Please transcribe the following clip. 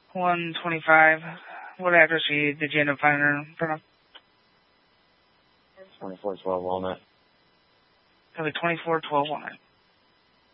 125. What address did you end up finding her in front of? 2412 Walnut. That'll be 2412 Walnut.